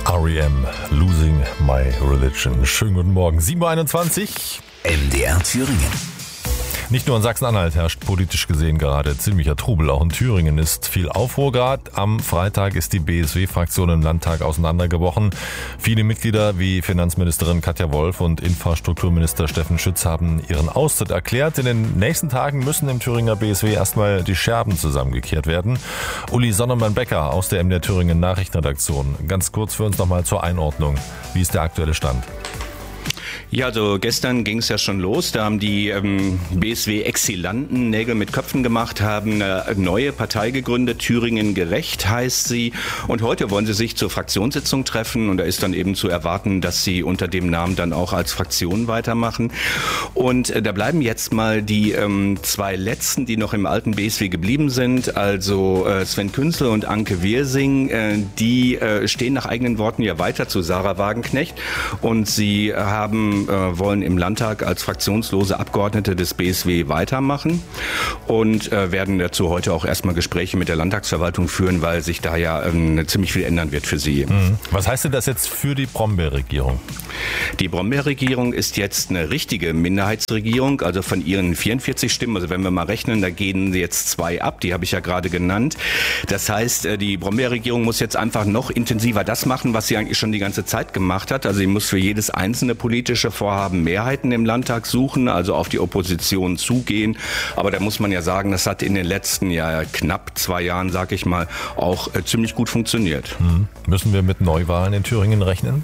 R.E.M. Losing My Religion. Schönen guten Morgen. 7.21 Uhr. MDR Thüringen. Nicht nur in Sachsen-Anhalt herrscht politisch gesehen gerade ziemlicher Trubel. Auch in Thüringen ist viel Aufruhr gerade. Am Freitag ist die BSW-Fraktion im Landtag auseinandergebrochen. Viele Mitglieder wie Finanzministerin Katja Wolf und Infrastrukturminister Steffen Schütz haben ihren Austritt erklärt. In den nächsten Tagen müssen im Thüringer BSW erstmal die Scherben zusammengekehrt werden. Uli Sonnemann-Becker aus der MDR Thüringen Nachrichtenredaktion. Ganz kurz für uns nochmal zur Einordnung. Wie ist der aktuelle Stand? Ja, also gestern ging es ja schon los. Da haben die BSW-Exilanten Nägel mit Köpfen gemacht, haben eine neue Partei gegründet. Thüringen gerecht heißt sie. Und heute wollen sie sich zur Fraktionssitzung treffen. Und da ist dann eben zu erwarten, dass sie unter dem Namen dann auch als Fraktion weitermachen. Und da bleiben jetzt mal die zwei letzten, die noch im alten BSW geblieben sind. Also Sven Künzel und Anke Wirsing. Die stehen nach eigenen Worten ja weiter zu Sarah Wagenknecht. Und sie wollen im Landtag als fraktionslose Abgeordnete des BSW weitermachen und werden dazu heute auch erstmal Gespräche mit der Landtagsverwaltung führen, weil sich da ja ziemlich viel ändern wird für sie. Was heißt denn das jetzt für die Brombeer-Regierung? Die Brombeer-Regierung ist jetzt eine richtige Minderheitsregierung, also von ihren 44 Stimmen, also wenn wir mal rechnen, da gehen jetzt 2 ab, die habe ich ja gerade genannt. Das heißt, die Brombeer-Regierung muss jetzt einfach noch intensiver das machen, was sie eigentlich schon die ganze Zeit gemacht hat. Also sie muss für jedes einzelne politische Vorhaben Mehrheiten im Landtag suchen, also auf die Opposition zugehen. Aber da muss man ja sagen, das hat in den letzten knapp 2 Jahren, sag ich mal, auch ziemlich gut funktioniert. Müssen wir mit Neuwahlen in Thüringen rechnen?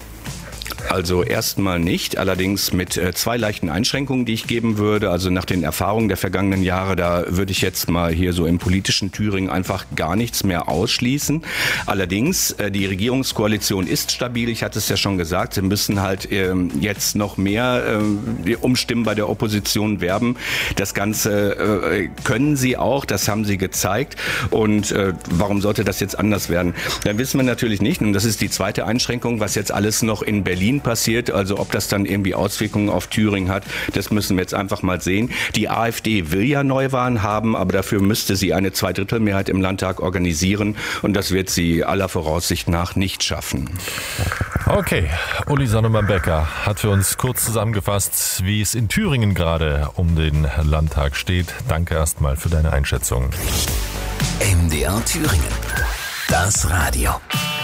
Also erstmal nicht, allerdings mit 2 leichten Einschränkungen, die ich geben würde. Also nach den Erfahrungen der vergangenen Jahre, da würde ich jetzt mal hier so im politischen Thüringen einfach gar nichts mehr ausschließen. Allerdings, die Regierungskoalition ist stabil, ich hatte es ja schon gesagt, sie müssen halt jetzt noch mehr um Stimmen bei der Opposition werben. Das Ganze können sie auch, das haben sie gezeigt. Und warum sollte das jetzt anders werden? Dann wissen wir natürlich nicht, und das ist die zweite Einschränkung, was jetzt alles noch in Berlin passiert, also ob das dann irgendwie Auswirkungen auf Thüringen hat, das müssen wir jetzt einfach mal sehen. Die AfD will ja Neuwahlen haben, aber dafür müsste sie eine 2/3 im Landtag organisieren und das wird sie aller Voraussicht nach nicht schaffen. Okay, Uli Sonnemann-Becker hat für uns kurz zusammengefasst, wie es in Thüringen gerade um den Landtag steht. Danke erstmal für deine Einschätzung. MDR Thüringen. Das Radio.